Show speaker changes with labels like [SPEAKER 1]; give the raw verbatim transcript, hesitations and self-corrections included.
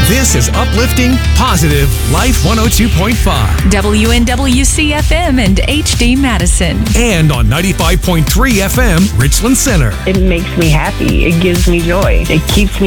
[SPEAKER 1] This is uplifting, positive Life one oh two point five.
[SPEAKER 2] W N W C F M and H D Madison.
[SPEAKER 1] And on ninety-five point three F M, Richland Center.
[SPEAKER 3] It makes me happy. It gives me joy. It keeps me